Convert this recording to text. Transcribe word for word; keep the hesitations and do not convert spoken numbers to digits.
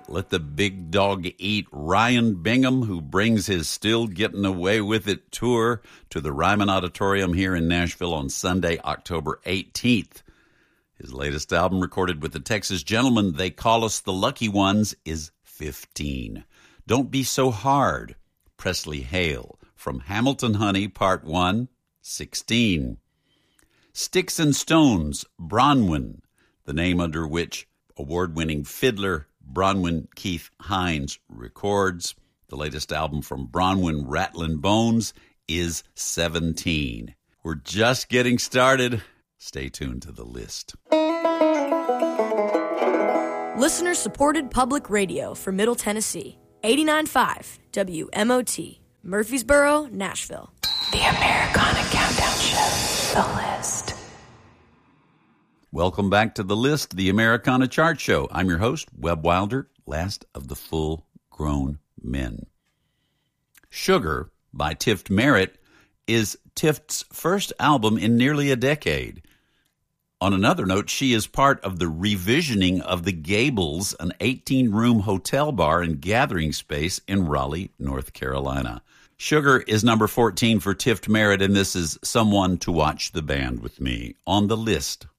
Let the Big Dog Eat. Ryan Bingham, who brings his Still Getting Away With It tour to the Ryman Auditorium here in Nashville on Sunday, October eighteenth. His latest album, recorded with the Texas Gentlemen They Call Us the Lucky Ones, is fifteen. Don't Be So Hard, Presley Hale, from Hamilton Honey, Part one, sixteen. Sticks and Stones, Bronwyn, the name under which award-winning fiddler Bronwyn Keith Hines records. The latest album from Bronwyn, Rattlin' Bones, is seventeen. We're just getting started. Stay tuned to the list. Listener-supported public radio for Middle Tennessee. eighty-nine point five W M O T, Murfreesboro, Nashville. The Americana Countdown Show, The List. Welcome back to The List, the Americana Chart Show. I'm your host, Webb Wilder, last of the full-grown men. Sugar by Tift Merritt is Tift's first album in nearly a decade. On another note, she is part of the revisioning of the Gables, an eighteen-room hotel bar and gathering space in Raleigh, North Carolina. Sugar is number fourteen for Tift Merritt, and this is Someone to Watch the Band with Me on The List.